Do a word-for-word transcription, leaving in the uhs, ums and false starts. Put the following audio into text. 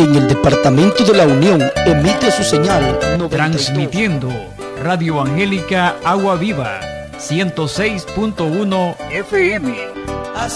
en el departamento de La Unión, emite su señal noventa y dos. Transmitiendo Radio Angélica Agua Viva, ciento seis punto uno F M.